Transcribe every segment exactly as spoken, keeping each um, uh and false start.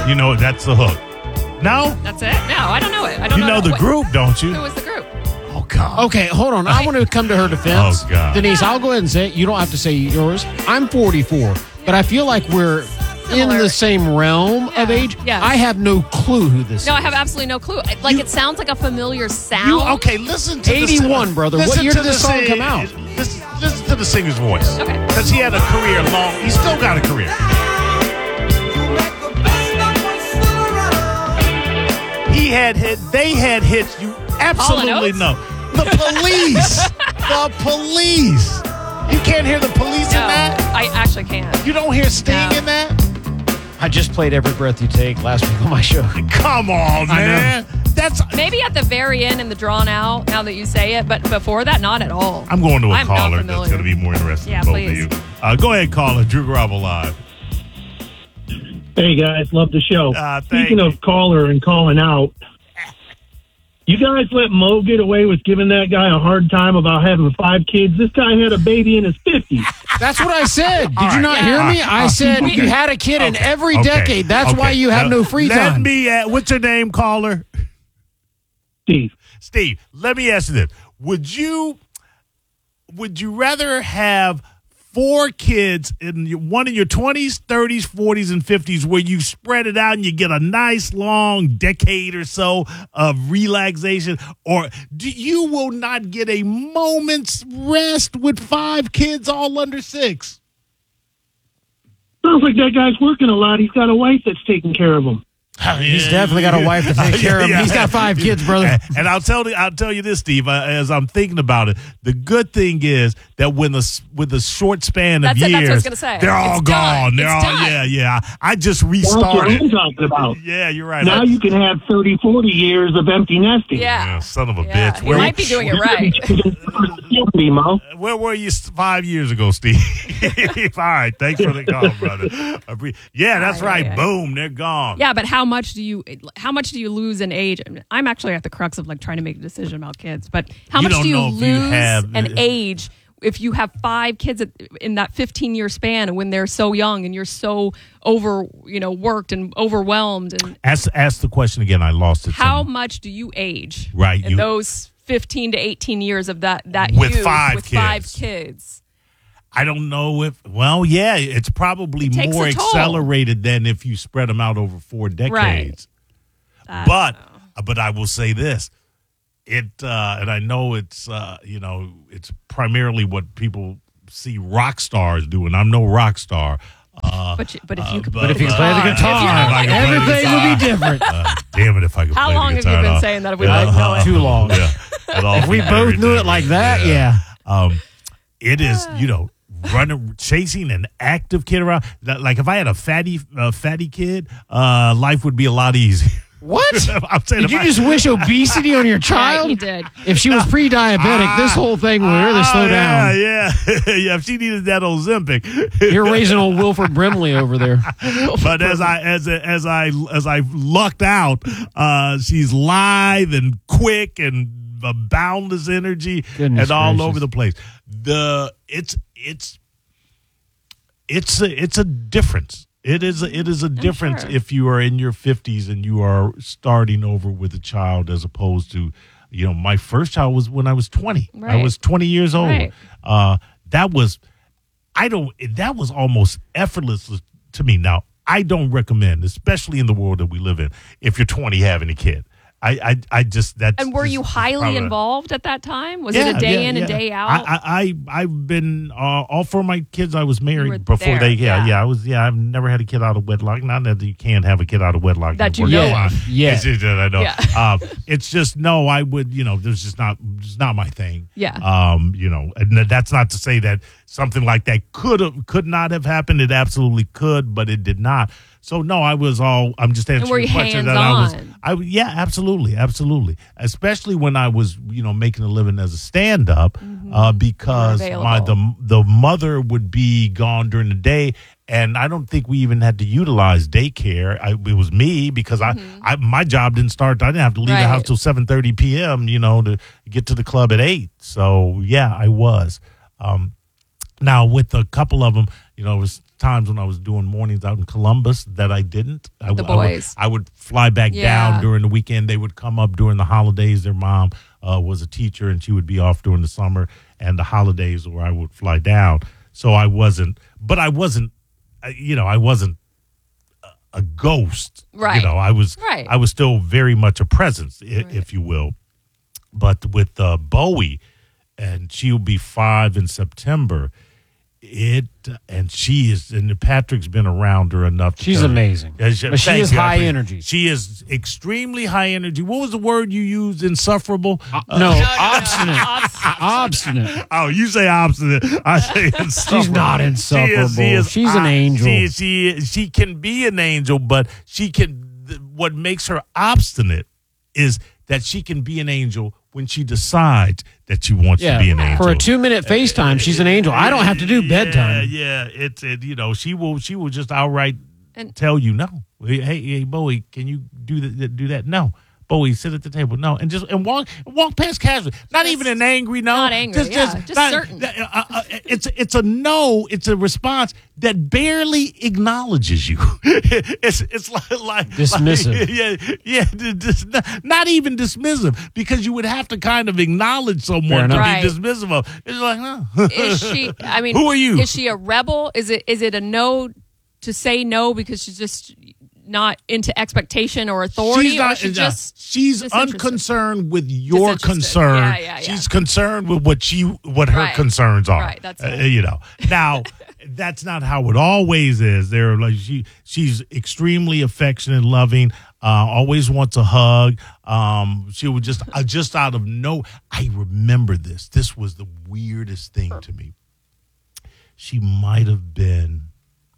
You know, that's the hook. No? That's it? No, I don't know it. I don't you know. know the what, group, don't you? Who was the group? Oh, God. Okay, hold on. I want to come to her defense. Oh, God. Denise, I'll go ahead and say it. You don't have to say yours. I'm forty-four, but I feel like we're in Similar. the same realm Yeah. of age. Yes. I have no clue who this No, is. I have absolutely no clue. Like, You- it sounds like a familiar sound. You, okay, listen to eighty-one, the, brother. listen What year to did this the song sing- come out? Listen, listen to the singer's voice. Okay. Because he had a career long. He's still got a career. He had hit. They had hits. You absolutely Oates? know. The police. the police. You can't hear the police No, in that. I actually can't. You don't hear Sting No. in that. I just played Every Breath You Take last week on my show. Come on, I know. man. That's. Maybe at the very end and the drawn out, now that you say it, but before that, not at all. I'm going to a I'm not caller that's familiar. going to be more interested Yeah, than both please. of you. Uh, go ahead, caller. Drew Garabo live. Hey guys, love the show. Uh, thank Speaking you. of caller and calling out, you guys let Mo get away with giving that guy a hard time about having five kids. This guy had a baby in his fifties. That's what I said. Did All you right. not Yeah. hear me? Uh, I uh, said okay. you had a kid in Okay. every Okay. decade. That's Okay. why you have Now, no free let time. me. Uh, what's your name, caller? Steve, Steve. Let me ask you this: Would you would you rather have four kids in your, one in your twenties, thirties, forties, and fifties, where you spread it out and you get a nice long decade or so of relaxation, or do you will not get a moment's rest with five kids all under six? sounds like that guy's working a lot. He's got a wife that's taking care of him. He's definitely got a wife to take care of him. He's got five kids, brother. And, and I'll tell you, I'll tell you this, Steve. Uh, as I'm thinking about it, the good thing is that when the s- with a short span of That's it, years, that's what I was gonna say. they're all It's gone. done. They're It's all done. yeah, yeah. I just That's what restarted. I'm talking about. Yeah, you're right. Now I- you can have thirty, forty years of empty nesting. Yeah. Yeah, son of a Yeah, bitch. he Where, might be doing it right. Guilty, Mo. where were you s- five years ago, Steve? All right, thanks for the call, brother. I pre- Yeah, that's Aye, right. aye, aye. Boom, they're gone. Yeah, but how much do you how much do you lose in age? I mean, I'm actually at the crux of like trying to make a decision about kids, but how You much don't do you know if you lose have- an age if you have five kids at, in that fifteen year span when they're so young and you're so over, you know, worked and overwhelmed, and Ask ask the question again. I lost it. how Some- much do you age Right, in you- those fifteen to eighteen years of that that With youth five with five kids. kids? I don't know if. Well, yeah, it's probably It takes more a toll. accelerated than if you spread them out over four decades. I But don't know. uh, but I will say this: it uh, and I know it's uh, you know it's primarily what people see rock stars do, and I'm no rock star. Uh, But you, but if uh, you could, But if you uh, play the uh, guitar, if I could play the everything would be guitar. different. Uh, damn it, if I could How play long the have you guitar, been I'll- saying that if we Yeah, both know it? Too long. Yeah, it'd all If we be both very knew it different. like that, yeah. Um, it is, you know, running, chasing an active kid around. That- Like if I had a fatty, uh, fatty kid, uh, life would be a lot easier. What? I'm saying Did if you I- just wish obesity on your Yeah, child? you did. If she was pre-diabetic, this whole thing would really Ah, slow down. Yeah, yeah, yeah. If she needed that Ozempic, You're raising old Wilford Brimley over there. but as I as as I as I lucked out, uh, she's lithe and quick and a boundless energy Goodness and all gracious. over the place. The it's it's it's a, it's a difference. It is a, it is a difference sure. if you are in your fifties and you are starting over with a child as opposed to, you know, my first child was when I was twenty. I Right. was twenty years old. Right. Uh, that was I don't that was almost effortless to me. Now, I don't recommend, especially in the world that we live in, if you're twenty having a kid. I I, I just that's And were just- you it's highly probably- involved at that time? Was Yeah, it a day yeah, in yeah. and day out? I, I, I I've been uh, all four of my kids. I was married were before there, they. Yeah, yeah. yeah, I was. Yeah, I've never had a kid out of wedlock. Not that you can't have a kid out of wedlock. That you Work know out of. fine. Yeah. It's just that I know. Yeah. Uh, it's just no. I would. You know, there's just not. It's not my thing. Yeah. Um. You know, and that's not to say that something like that could have could not have happened. It absolutely could, but it did not. So no, I was all. I'm just answering were the you question that I was. hands-on? I w- yeah, absolutely, absolutely. Especially when I was, you know, making a living as a stand-up, uh, because You were my the available. the mother would be gone during the day, and I don't think we even had to utilize daycare. I, it was me because I, I my job didn't start. I didn't have to leave the Right. house till seven thirty p.m. You know, to get to the club at eight. So yeah, I was. Um, now with a couple of them, You know, it was times when I was doing mornings out in Columbus that I didn't. I, The I would, boys. I would fly back Yeah. down during the weekend. They would come up during the holidays. Their mom uh, was a teacher, and she would be off during the summer and the holidays, where I would fly down. So I wasn't, but I wasn't, uh, you know, I wasn't a ghost. Right. You know, I was, Right. I was still very much a presence, i- Right. if you will. But with uh, Bowie, and she'll be five in September. It and she is, and Patrick's been around her enough. To She's tell you- amazing. Yeah, she, But she thank is you, I high appreciate- energy. She is extremely high energy. What was the word you used? Insufferable. Uh, no, obstinate. Obstinate. Oh, you say obstinate. I say insufferable. She's not insufferable. She is, She's an I- angel. She, she, she can be an angel, but she can. th- What makes her obstinate is that she can be an angel when she decides that she wants Yeah, to be an angel. for a two-minute FaceTime, she's an angel. I don't have to do Yeah, bedtime. Yeah, it's it, you know she will she will just outright And- tell you no. Hey, hey, Bowie, can you do that? Do that? No. Bowie, sit at the table. No, and just and walk walk past casually. Not Just even an angry no. not angry, yeah, just certain. uh, uh, uh, it's it's a no. It's a response that barely acknowledges you. it's it's like, like Dismissive. like- yeah, yeah. d- dis- not even dismissive, because you would have to kind of acknowledge Fair someone to enough. Right. be dismissive of. It's like, huh? Is she? I mean, Who are you? Is she a rebel? Is it? Is it a no to say no because she's just not into expectation or authority, She's not. or she uh, just she's disinterested? unconcerned with your Disinterested. concern. Yeah, yeah, yeah. She's concerned with what she what her Right. concerns are. Right, that's Uh, it. you know. Now, that's not how it always is. There, like she she's extremely affectionate, loving. Uh, always wants a hug. Um, she would just uh, just out of no. I remember this. This was the weirdest thing to me. She might have been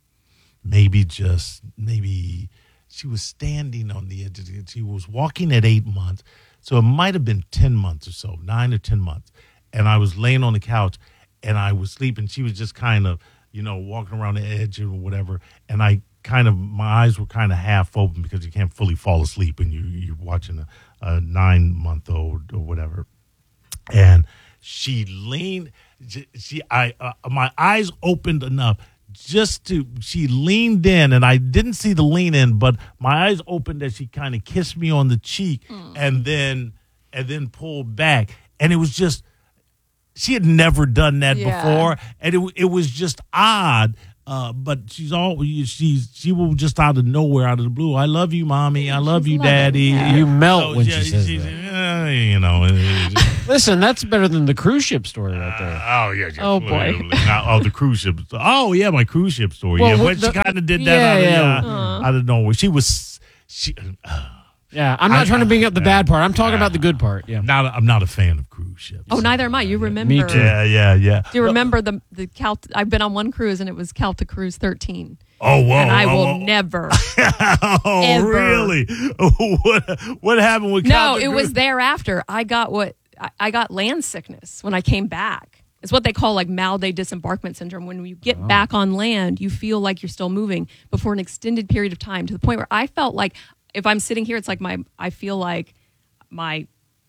maybe just maybe. She was standing on the edge of the, she was walking at eight months. So it might have been ten months or so, nine or ten months. And I was laying on the couch and I was sleeping. She was just kind of, you know, walking around the edge or whatever. And I kind of, my eyes were kind of half open because you can't fully fall asleep when you, you're watching a, a nine month old or whatever. And she leaned, she, she I, uh, my eyes opened enough just to, she leaned in, and I didn't see the lean in, but my eyes opened as she kind of kissed me on the cheek, and then and then pulled back, and it was just, she had never done that Yeah. before, and it it was just odd. Uh, but she's always she's she will just out of nowhere, out of the blue. I love you, mommy. I love you, loving, daddy. yeah. You melt So, when yeah, she says she's, that. uh, you know. uh, Listen, that's better than the cruise ship story right there. Oh yeah, yeah. Oh, boy. Now, oh, the cruise ship. Oh yeah, my cruise ship story. Well, yeah, what but she the- kind of did that yeah, out, of, yeah. uh, out of nowhere. She was. She. Uh, Yeah, I'm not I- trying to bring up the bad part. I'm talking about the good part. Yeah. not. I'm not a fan of cruise ships. Oh, neither am I. You remember? Me too. Yeah, yeah, yeah. Do you remember the the Cal? I've been on one cruise and it was Calta Cruise thirteen, Oh, whoa. and I whoa, will whoa. never. Oh, ever. really? what? What happened with? No, Calvin it was Cruise? thereafter. I got what I, I got land sickness when I came back. It's what they call like Malday disembarkment syndrome. When you get back on land, you feel like you're still moving, but for an extended period of time, to the point where I felt like if I'm sitting here, it's like my I feel like my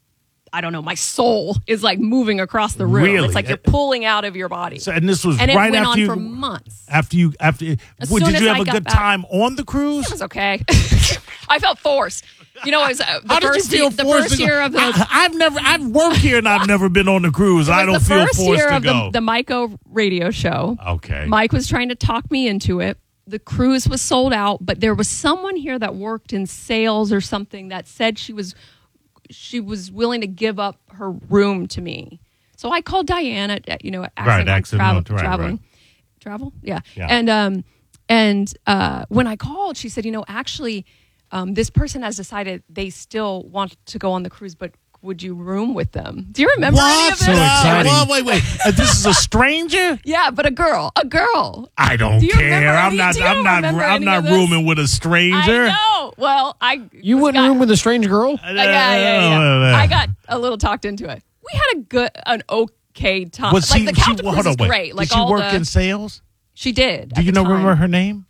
I don't know, my soul is like moving across the room. Really? It's like you're pulling out of your body. So, and this was and it right went after on you. for months. After you, after As well, soon did as you have I a got good back- time on the cruise? It was okay. I felt forced. You know, it was uh, the How did you first feel year, the forced first to go? year of the I, I've never, I've worked here and I've never been on the cruise. I It don't was the feel first forced year to of go. the, the Myco radio show. Okay. Mike was trying to talk me into it. The cruise was sold out, but there was someone here that worked in sales or something that said she was she was willing to give up her room to me. So I called Diane at, at, you know, Accent Right, Mike Accent travel, Mike, right, traveling, right. travel, yeah. Yeah. And um, and uh, when I called, she said, you know, actually, um, this person has decided they still want to go on the cruise, but would you room with them? Do you remember any What? of this? So exciting. Well, wait, wait. Uh, this is a stranger? Yeah, but a girl, a girl. I don't Do you care. remember I'm any- not. do you I'm not. remember I'm any not of this? rooming with a stranger. I know. Well, I You was wouldn't got- room with a strange girl? Uh, yeah, yeah, yeah. I got a little talked into it. We had a good, an okay time. Was like she, the she, Calta well, cruise hold on, is wait. great. Like Did she all work the, in sales? she did. Do at you the know time. remember her name?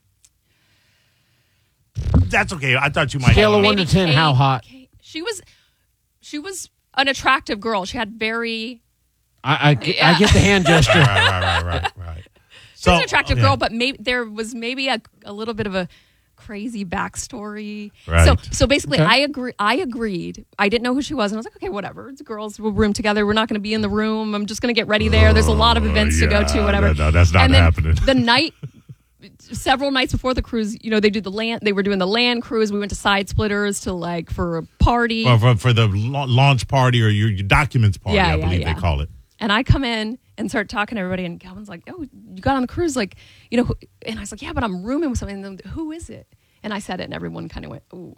That's okay. I thought you might. Scale have of it. one to Maybe ten, Kate- how hot? Kate- She was, she was an attractive girl. She had very. I, I, I get the hand gesture. Right, right, right, right, right. She was an attractive yeah. girl, but maybe there was maybe a, a little bit of a crazy backstory. Right. So so basically, Okay. I agree. I agreed. I didn't know who she was, and I was like, okay, whatever. It's girls. We'll room together. We're not going to be in the room. I'm just going to get ready there. There's a lot of events to go to. yeah, Whatever. no, no, that's not and then happening. The night. Several nights before the cruise, you know, they do the land. They were doing the land cruise. We went to Side Splitters to like for a party. Or for, for the la- launch party or your, your documents party, Yeah, I yeah, believe yeah. they call it. And I come in and start talking to everybody, and Calvin's like, "Oh, you got on the cruise, like, you know?" Who? And I was like, "Yeah, but I'm rooming with somebody." And then, who is it? And I said it, and everyone kind of went, "Ooh."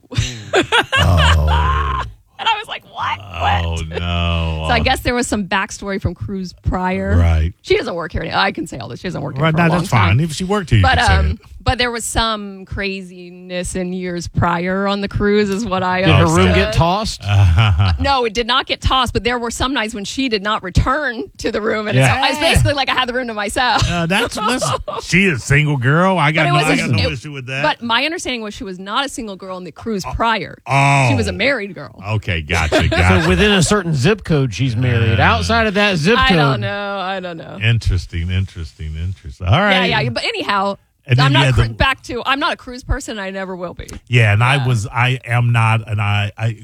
Oh, And I was like, "What? oh what?" no. So I guess there was some backstory from cruise prior. Right. She doesn't work here. I can say all this. She doesn't work here Right, for no, a long that's fine. time. If she worked here, you But could say um, it. but there was some craziness in years prior on the cruise, is what I Did her room understood. get tossed? No, it did not get tossed, but there were some nights when she did not return to the room, and it's, Yeah. I was basically like I had the room to myself. Uh, that's listen, she is a single girl. I got But it no, was I a- got no it- issue with that. But my understanding was she was not a single girl on the cruise prior. oh, She was a married girl. Okay, gotcha, gotcha. So within a certain zip code, she's married. Outside of that zip I code, don't know. I don't know. Interesting, interesting, interesting. All right. Yeah, yeah. But anyhow, And then I'm you not had cru- the- back to. I'm not a cruise person. I never will be. Yeah, and I Yeah. was, I am not, and I, I,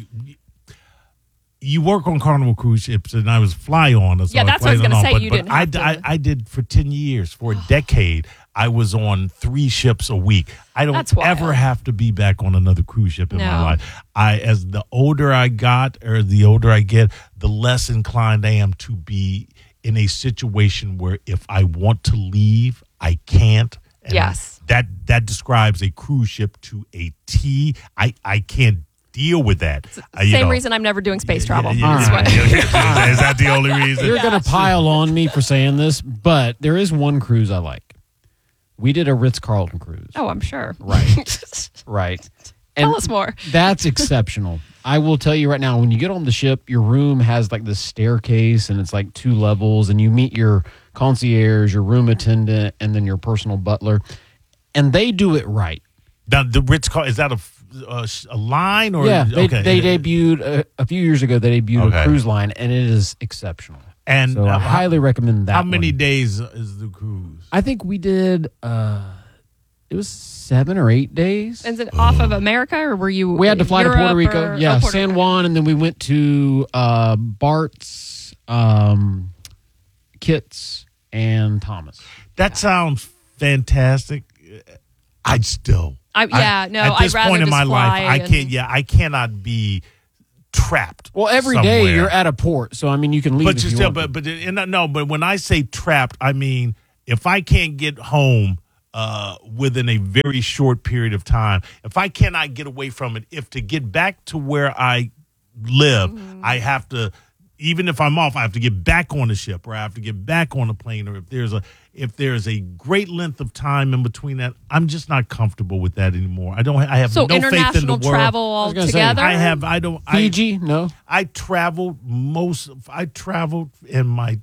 you work on Carnival cruise ships, and I was fly on. So Yeah, that's what I was flying gonna on, say, But, you but didn't I, have to- I, I did for ten years, for a decade. I was on three ships a week. I don't That's wild. ever have to be back on another cruise ship in my No. life. I, as the older I got, or the older I get, the less inclined I am to be in a situation where if I want to leave, I can't. And Yes. that that describes a cruise ship to a T. I I can't deal with that. Uh, you Same know. reason I'm never doing space travel. Yeah, yeah, That's yeah, what- yeah, yeah. Is that the only reason? you're going to pile on me for saying this, but there is one cruise I like. We did a Ritz-Carlton cruise. Oh, I'm sure. Right. Right. Tell us more. That's exceptional. I will tell you right now, when you get on the ship, your room has like this staircase and it's like two levels, and you meet your concierge, your room attendant, and then your personal butler. And they do it right. Now, the Ritz Carlton, is that a, a, a line or Yeah, they, okay. they debuted uh, a few years ago. They debuted Okay. a cruise line, and it is exceptional. And So uh, I highly recommend that. how many one. days is the cruise? I think we did. Uh, it was seven or eight days. Is it off of America, or were you? We had to fly Europe to Puerto Rico. or- yeah, oh, Puerto San Rico. Juan, and then we went to uh, Bart's, um, Kitts, and Thomas. That sounds fantastic. I'd still. I- yeah, no, At I'd this rather point in just my life, fly I and- can't. Yeah, I cannot be trapped. Well, every day somewhere. you're at a port, so I mean you can leave. But if you you still, want to. but but and, no, but when I say trapped, I mean if I can't get home uh, within a very short period of time, if I cannot get away from it, if to get back to where I live, Mm-hmm. I have to. Even if I'm off, I have to get back on the ship, or I have to get back on the plane, or if there's a if there's a great length of time in between that, I'm just not comfortable with that anymore. I don't. I have So no faith in the international world. travel was gonna say, altogether. I have. I don't. I, Fiji, no. I traveled most. Of, I traveled in my.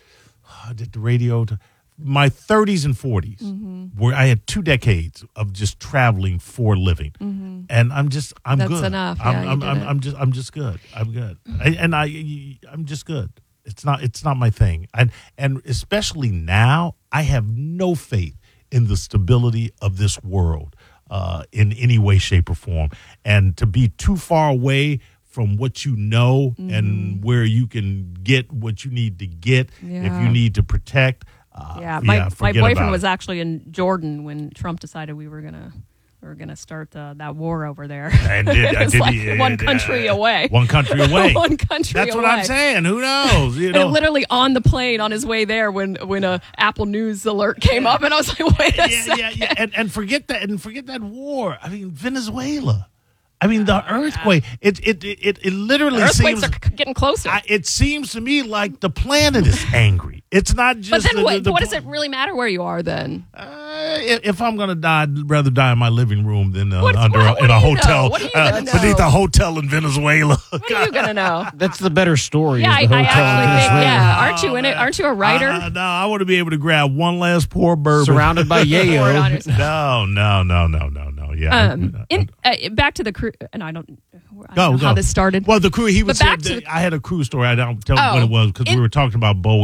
I did the radio. To, my thirties and forties, where I had two decades of just traveling for a living, and I'm just. I'm That's good. enough. I'm, Yeah, you I'm, did I'm, it. I'm just. I'm just good. I'm good. I, and I. I'm just good. It's not. It's not my thing. And and especially now, I have no faith in the stability of this world uh, in any way, shape, or form. And to be too far away from what you know Mm-hmm. and where you can get what you need to get if Yeah. you need to protect. Uh, Yeah, my, my forget boyfriend about was it. actually in Jordan when Trump decided we were gonna we were gonna start uh, that war over there. And did, It was did like he- one uh, country away. One country away. One country That's what away. I'm saying. Who knows? You And know. literally on the plane on his way there when when a Apple News alert came up, and I was like, wait a yeah, second. yeah, yeah. And, and forget that. And forget that war. I mean, Venezuela. I mean, the earthquake. It it it it, it literally Earthquakes seems. are c- getting closer. I, it seems to me like the planet is angry. It's not just. but then the, what, the, the, what does it really matter where you are then? Uh, if, if I'm gonna die, I'd rather die in my living room than uh, What- under what- a, what in do a you hotel know? What are you uh, gonna know? beneath a hotel in Venezuela. What are you gonna know? That's the better story. Yeah, is I, the I hotel in actually think. Venezuela. Yeah, aren't you in it? Aren't you a writer? Uh, no, I want to be able to grab one last pour bourbon. Surrounded by Pour it on yayo. yourself. No, no, no, no, no, no. Yeah. Um, in, uh, back to the crew, and I don't, I don't Go, know go. how this started. Well, the crew. He was. But back saying to that I had a cruise story. I don't tell Oh, what it was because we in- were talking about Bowie and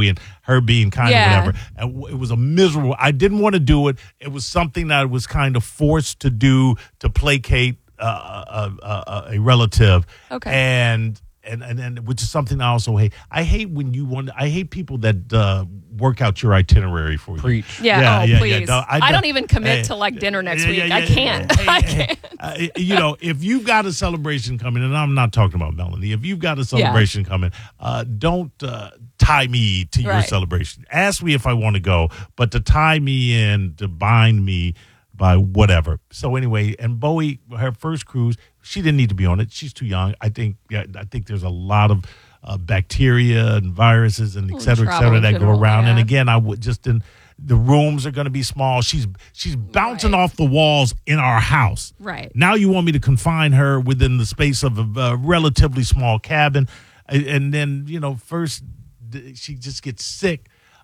her being kind Yeah. of whatever. And w- it was a miserable. I didn't want to do it. It was something that I was kind of forced to do to placate uh, a, a, a relative. Okay. And. And, and and which is something I also hate. I hate when you want. I hate people that uh, work out your itinerary for you. Preach. Yeah, Yeah, oh, yeah, yeah. please. No, I I, don't- don't even commit Hey, to like dinner next Yeah, week. yeah, yeah, I yeah. can't. Hey, I hey, can't. uh, you know, if you've got a celebration coming, and I'm not talking about Melanie, if you've got a celebration coming, uh, don't uh, tie me to your Right. celebration. Ask me if I want to go, but to tie me in, to bind me by whatever. So anyway, and Bowie, her first cruise, she didn't need to be on it. She's too young. I think. Yeah, I think there's a lot of uh, bacteria and viruses and et Well, cetera, et travel cetera, in that general, go around. And yeah. again, I would just in the rooms are going to be small. She's she's bouncing Right. off the walls in our house. Right. Now you want me to confine her within the space of a, a relatively small cabin, and, and then you know first th- she just gets sick.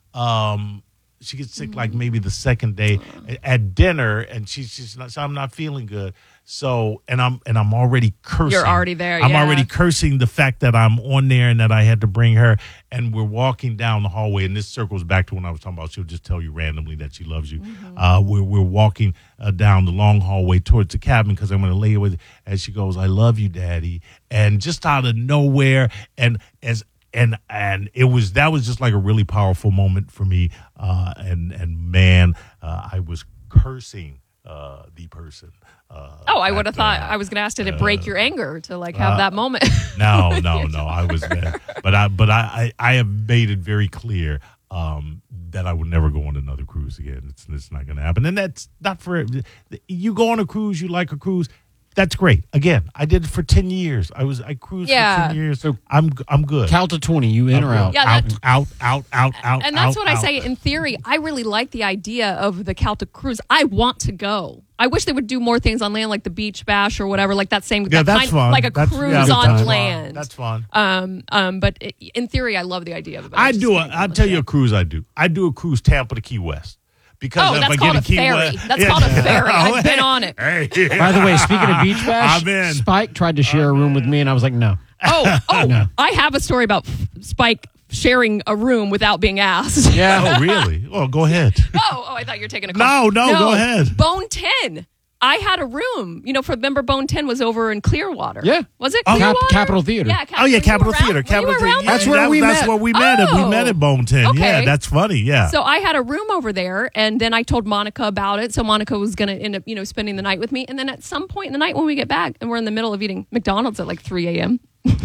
Um, she gets sick like maybe the second day at dinner, and she's just not. So I'm not feeling good. So and I'm and I'm already cursing. You're already there, I'm yeah. already cursing the fact that I'm on there and that I had to bring her. And we're walking down the hallway, and this circles back to when I was talking about she'll just tell you randomly that she loves you. Mm-hmm. Uh, we're we're walking uh, down the long hallway towards the cabin because I'm going to lay her with. And she goes, "I love you, Daddy," and just out of nowhere, and as. And and it was that was just like a really powerful moment for me. Uh, and and man, uh, I was cursing uh, the person. Uh, Oh, I would have that, thought uh, I was going to ask, did it break your anger to like have that moment? No, no, no. I was mad. But I but I, I, I have made it very clear um, that I would never go on another cruise again. It's it's not going to happen. And that's not for you go on a cruise, you like a cruise. That's great. Again, I did it for ten years. I was I cruised Yeah. for ten years. So I'm I'm good. Count to twenty. You in or out? Yeah, out, that- out, out, out, out. And that's out, what I out. say. In theory, I really like the idea of the Celtic cruise. I want to go. I wish they would do more things on land, like the beach bash or whatever, like that same Yeah, that that's kind, fun. like a That's- cruise yeah, that's on fun. land. That's fun. Um, um, but it, in theory, I love the idea of it. I just do. A, can't go I'll on the tell you a ship. cruise I do. I do a cruise Tampa to Key West. Because Oh, if that's I called get a to Key ferry. West, That's called a ferry. I've been hey, on it. Hey, By the way, speaking of beach bash, I'm in. Spike tried to share a room with me, and I was like, no. Oh, oh, No. I have a story about Spike sharing a room without being asked. Yeah. Oh, really? Oh, go ahead. Oh, oh, I thought you were taking a No, call. no, go ahead. Bone ten. I had a room. You know, for remember Bone ten was over in Clearwater. Yeah. Was it Oh. Clearwater? Cap- Capitol Theater. Yeah. Cap- Oh, yeah, were you Capitol around- Theater. were Capitol you Theater. around Yeah, That's there? where that- we That's met. where we met. It. We Oh. met at Bone ten. Okay. Yeah, that's funny. Yeah. So I had a room over there, and then I told Monica about it. So Monica was going to end up, you know, spending the night with me. And then at some point in the night when we get back, and we're in the middle of eating McDonald's at like three a.m.,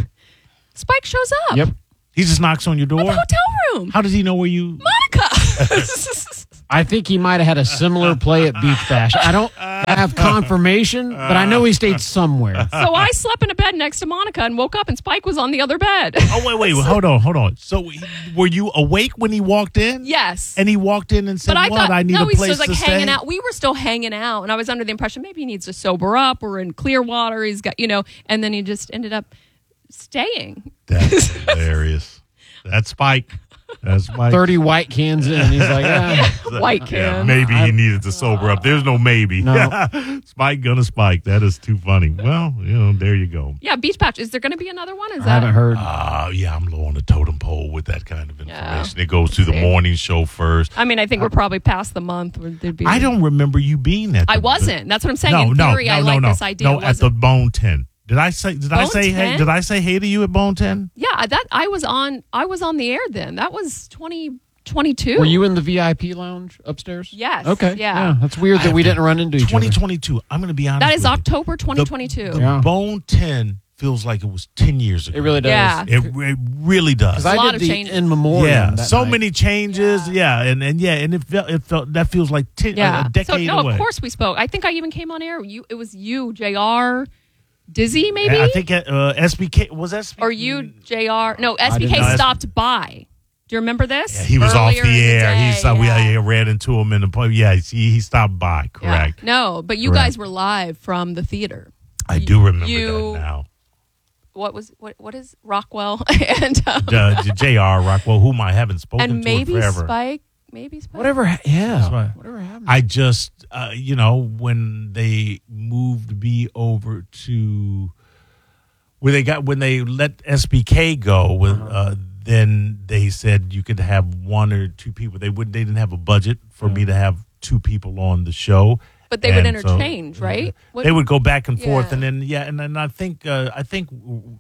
Spike shows up. Yep. He just knocks on your door. At the hotel room. How does he know where you? Monica. I think he might have had a similar play at Beach Bash. I don't have confirmation, but I know he stayed somewhere. So I slept in a bed next to Monica and woke up, and Spike was on the other bed. Oh wait, wait, hold on, hold on. So he- were you awake when he walked in? Yes. And he walked in and said, But I "What? thought I need no, a he's place just like to hanging stay." out. We were still hanging out, and I was under the impression maybe he needs to sober up. We're in Clearwater. He's got, you know, and then he just ended up staying. That's hilarious. That's Spike. That's Spike. thirty white cans in. He's like, ah. White Yeah, can. maybe he needed to sober up. There's no maybe. No. Spike gonna spike. That is too funny. Well, you know, there you go. Yeah, Beach Patch. Is there going to be another one? Is I that haven't heard. Uh, yeah, I'm low on the totem pole with that kind of Yeah. information. It goes through the See. morning show first. I mean, I think we're probably past the month where there'd be. I don't remember you being at. I the- wasn't. That's what I'm saying. No, In no, theory, no, I no, like no. this idea. No, It at the wasn't- Bone Ten. Did I say? Did I Bone say? Hey, ten? did I say hey to you at Bone Ten? Yeah, that I was on. I was on the air then. That was twenty twenty-two. Were you in the V I P lounge upstairs? Yes, Okay. yeah. That's weird that we didn't run into each twenty other. twenty-two. I'm going to be honest. That is with you. October twenty twenty-two. The, the Yeah. Bone Ten feels like it was ten years ago. It really does. Yeah. It, it really does. Because A I lot did of the changes. in memoriam. Yeah, that so night. many changes. Yeah, and, and yeah, and it felt it felt that feels like ten, Yeah. a, a decade so no, away. of course we spoke. I think I even came on air. You, it was you, J R, Dizzy, maybe, I think uh, S B K was S B K or you, J R. No, S B K didn't know. stopped by. Do you remember this? Yeah, he was off Earlier the in air. day, he saw we yeah. I ran into him in the pub. Yeah, he, he stopped by. Yeah. Correct. No, but you Correct. guys were live from the theater. I do remember You- that now. What was what? What is Rockwell and um, Uh, J R Rockwell, whom I haven't spoken and to maybe in forever. Spike, maybe Spike. Whatever. ha- Yeah. That's right. Whatever happened. I just, uh, you know, when they moved me over to, when they got when they let S B K go, when uh, then they said you could have one or two people. They wouldn't. They didn't have a budget for me to have two people on the show. But they would And so- interchange, right? What- They would go back and forth, Yeah. and then yeah, and then I think uh, I think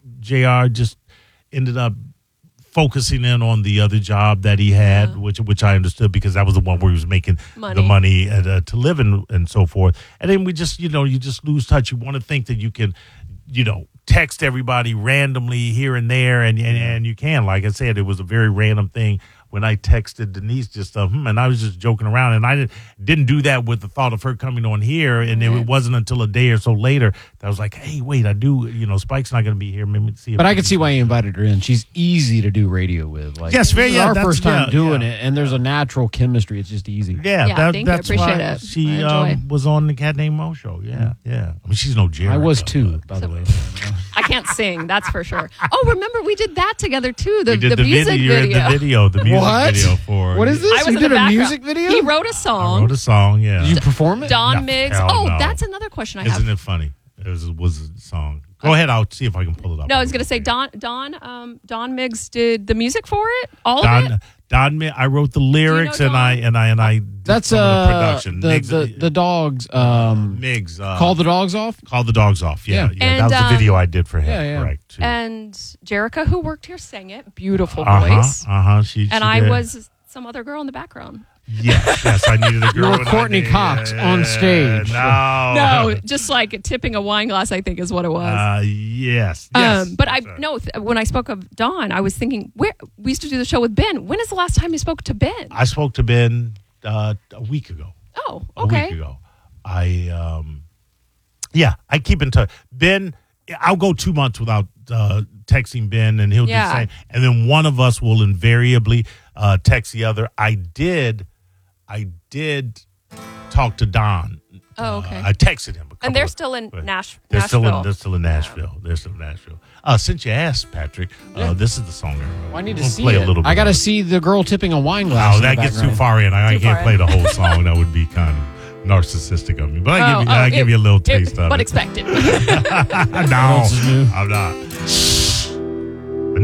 J R just ended up focusing in on the other job that he had, Yeah. which which I understood because that was the one where he was making the Money. money and, uh, to live and and so forth. And then we just you know you just lose touch. You want to think that you can, you know, text everybody randomly here and there, and and, and you can. Like I said, it was a very random thing when I texted Denise just uh, hmm, and I was just joking around, and I didn't, didn't do that with the thought of her coming on here, and Right. it wasn't until a day or so later that I was like, hey, wait, I do, you know, Spike's not going to be here. Maybe see. If But we I can see why you invited her in. She's easy to do radio with. Like, Yes, very- this is yeah, our that's- first time yeah, doing yeah. it, and there's a natural chemistry. It's just easy. Yeah, Yeah, that, thank you. I that's appreciate why it. she I enjoy. um, was on the Cat Named Mo show. Yeah, yeah. I mean, she's no Jerry. I was too, by the way. I can't sing, that's for sure. Oh, remember we did that together too. The, We did the, the, music video, you're in video. the video, the music What? video for. What is this? I was You in did the a background. music video? He wrote a I song. wrote a song. Yeah. Did you perform it? Don No, Miggs. hell Oh, no. that's another question I have. Isn't it funny? It was, was a song. Go ahead. I'll see if I can pull it up. No, I was going to say Don Don um, Don Miggs did the music for it. All of Don, it. Don, Mi- I wrote the lyrics know and I Don? and I and I. Did That's some of uh, the production. the, Miggs- the the dogs. Um, Miggs. Uh, call the dogs off. call the dogs off. Yeah, Yeah. yeah. And, that was the um, video I did for him. yeah, yeah. Correct. Too. And Jerica, who worked here, sang it. Beautiful uh huh. voice. Uh huh. She. And she I did. was some other girl in the background. Yes. Yes. I needed a girl. were and I Courtney needed- Cox on stage. No. No, just like tipping a wine glass, I think is what it was. Uh, yes. Yes. Um, but I That's right. no. Th- when I spoke of Don, I was thinking, where we used to do the show with Ben. When is the last time you spoke to Ben? I spoke to Ben uh, a week ago. Oh, A week okay. ago. I um, yeah, I keep in touch. Ben, I'll go two months without uh, texting Ben, and he'll do Yeah. the same. And then one of us will invariably uh, text the other. I did, I did talk to Don. Oh, okay. Uh, I texted him. A couple And they're of- still in but Nash- They're still in. Nashville. They're still in Nashville. They're still in Nashville. Uh, since you asked, Patrick, uh, this is the song. Well, I need to We'll see play it. a little bit I got to of it. see the girl tipping a wine glass. Oh, in the that gets too background. far in. I, I Too can't far play in. the whole song. That would be kind of narcissistic of me. But I Oh, give you, oh, I it- give you a little it- taste of but it. expected. no, else is new? I'm not.